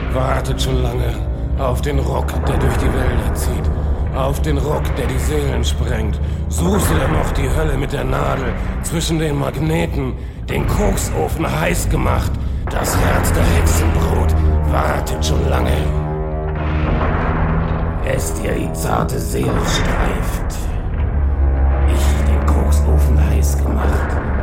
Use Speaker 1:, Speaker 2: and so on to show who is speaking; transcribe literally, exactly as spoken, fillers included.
Speaker 1: Wartet schon lange auf den Ruck, der durch die Wälder zieht. Auf den Ruck, der die Seelen sprengt. Suchst du denn noch die Hölle mit der Nadel zwischen den Magneten, den Koksofen heiß gemacht? Das Herz der Hexenbrut wartet schon lange. Es dir die zarte Seele streift. Ich den Koksofen heiß gemacht.